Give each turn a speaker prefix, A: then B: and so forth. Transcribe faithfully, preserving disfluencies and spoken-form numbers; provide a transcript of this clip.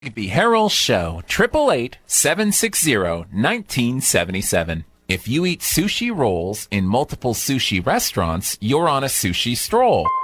A: The Herald Show, eight eight eight, seven six zero, one nine seven seven. If you eat sushi rolls in multiple sushi restaurants, you're on a sushi stroll.